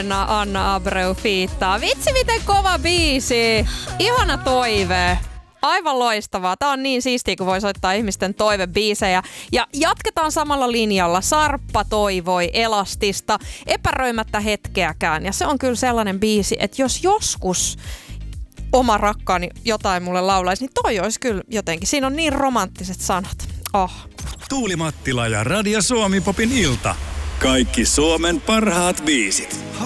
Anna Abreu fiittaa. Vitsi miten kova biisi. Ihana toive. Aivan loistavaa. Tää on niin siistiä, kun voi soittaa ihmisten toivebiisejä. Ja jatketaan samalla linjalla. Sarppa toivoi Elastista epäröimättä hetkeäkään. Ja se on kyllä sellainen biisi, että jos joskus oma rakkaani jotain mulle laulaisi, niin toi olisi kyllä jotenkin. Siinä on niin romanttiset sanat. Tuuli Mattila ja Radio Suomi Popin ilta. Kaikki Suomen parhaat biisit.